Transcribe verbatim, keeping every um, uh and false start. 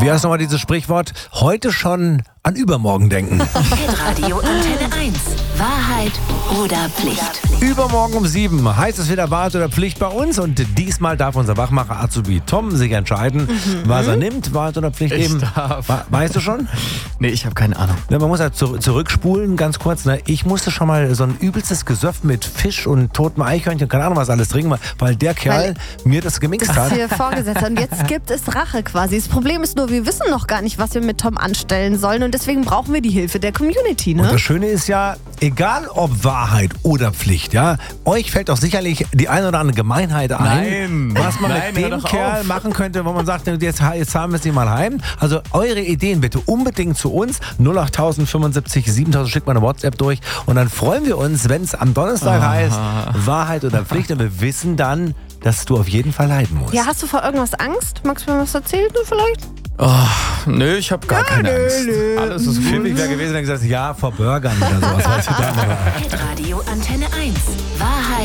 Wie heißt nochmal dieses Sprichwort? Heute schon an übermorgen denken. Hitradio Antenne eins. Wahrheit oder Pflicht? Übermorgen um sieben heißt es wieder Wahrheit oder Pflicht bei uns. Und diesmal darf unser Wachmacher Azubi Tom sich entscheiden, mhm. was er nimmt. Wahrheit oder Pflicht ich eben. Darf. Weißt du schon? Nee, ich habe keine Ahnung. Ja, man muss halt zu, zurückspulen, ganz kurz. Ne? Ich musste schon mal so ein übelstes Gesöff mit Fisch und totem Eichhörnchen, keine Ahnung was alles trinken, weil der Kerl weil mir das gemixt das hat. Hier vorgesetzt hat. Und jetzt gibt es Rache quasi. Das Problem ist nur, wir wissen noch gar nicht, was wir mit Tom anstellen sollen. Und deswegen brauchen wir die Hilfe der Community. Ne? Und das Schöne ist ja, egal ob Wahrheit oder Pflicht, ja, euch fällt doch sicherlich die eine oder andere Gemeinheit ein, Nein. was man Nein, mit hör dem doch Kerl auf. machen könnte, wo man sagt, jetzt, jetzt zahlen wir es nicht mal heim. Also eure Ideen bitte unbedingt zu uns. null acht fünfundsiebzig siebentausend, schickt mal eine WhatsApp durch. Und dann freuen wir uns, wenn es am Donnerstag Aha. heißt, Wahrheit oder Pflicht. Und wir wissen dann, dass du auf jeden Fall leiden musst. Ja, hast du vor irgendwas Angst? Magst du mir was erzählen, du vielleicht? Oh, nö, ich habe gar Ja, keine nö, Angst. nö. Alles ist Für gut. mich wäre gewesen, dann gesagt, ja, vor Burgern oder sowas. Weißt du, da, Hitradio Antenne eins. Wahrheit